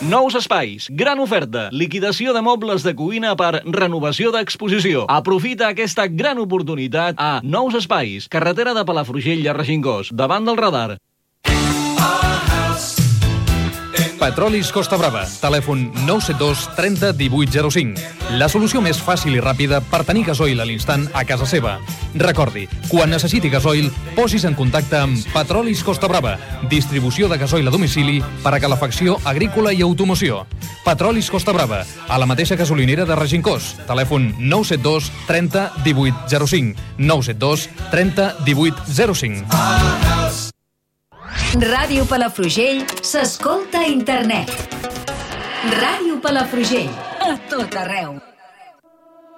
Nous espais, gran oferta, liquidació de mobles de cuina per renovació d'exposició. Aprofita aquesta gran oportunitat a Nous Espais, carretera de Palafrugell a Regingós, davant del radar. Petrolis Costa Brava. Telèfon 972 30 18 05. La solució més fàcil i ràpida per tenir gasoil a l'instant a casa seva. Recordi, quan necessiti gasoil, posis en contacte amb Petrolis Costa Brava. Distribució de gasoil a domicili per a calefacció agrícola i automoció. Petrolis Costa Brava, a la mateixa gasolinera de Regincós. Telèfon 972 30 18 05. 972 30 18 05. Ràdio Palafrugell s'escolta a internet. Ràdio Palafrugell, a tot arreu.